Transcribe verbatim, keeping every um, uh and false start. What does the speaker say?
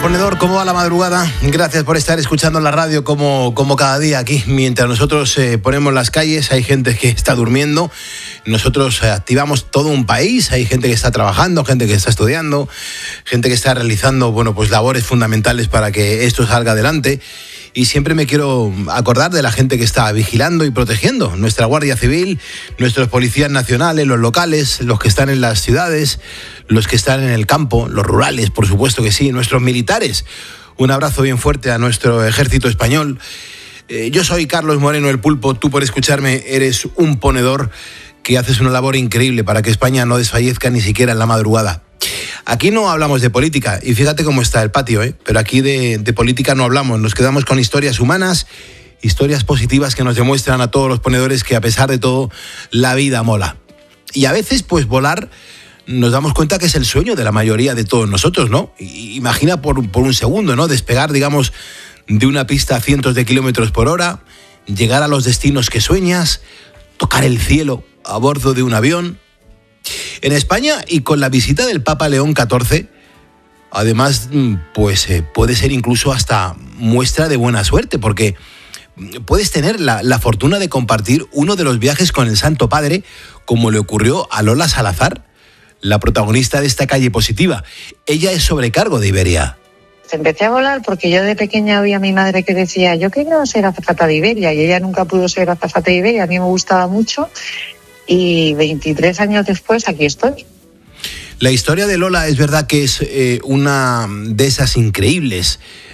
ponedor, ¿cómo va la madrugada? Gracias por estar escuchando la radio como, como cada día aquí. Mientras nosotros eh, ponemos las calles, hay gente que está durmiendo. Nosotros eh, activamos todo un país. Hay gente que está trabajando, gente que está estudiando, gente que está realizando, bueno, pues labores fundamentales para que esto salga adelante. Y siempre me quiero acordar de la gente que está vigilando y protegiendo. Nuestra Guardia Civil, nuestros policías nacionales, los locales, los que están en las ciudades, los que están en el campo, los rurales, por supuesto que sí, nuestros militares. Un abrazo bien fuerte a nuestro ejército español. Eh, yo soy Carlos Moreno, el Pulpo. Tú, por escucharme, eres un ponedor que haces una labor increíble para que España no desfallezca ni siquiera en la madrugada. Aquí no hablamos de política, y fíjate cómo está el patio, ¿eh? Pero aquí de, de política no hablamos, nos quedamos con historias humanas, historias positivas que nos demuestran a todos los ponedores que a pesar de todo, la vida mola. Y a veces, pues volar, nos damos cuenta que es el sueño de la mayoría de todos nosotros, ¿no? Y, imagina por, por un segundo, ¿no? Despegar, digamos, de una pista a cientos de kilómetros por hora, llegar a los destinos que sueñas, tocar el cielo a bordo de un avión. En España, y con la visita del Papa León catorce, además, pues eh, puede ser incluso hasta muestra de buena suerte, porque puedes tener la, la fortuna de compartir uno de los viajes con el Santo Padre, como le ocurrió a Lola Salazar, la protagonista de esta Calle Positiva. Ella es sobrecargo de Iberia. Empecé a volar porque yo de pequeña oía a mi madre que decía, yo quería ser azafata de Iberia, y ella nunca pudo ser azafata de Iberia. A mí me gustaba mucho. Y veintitrés años después, aquí estoy. La historia de Lola es verdad que es eh, una de esas increíbles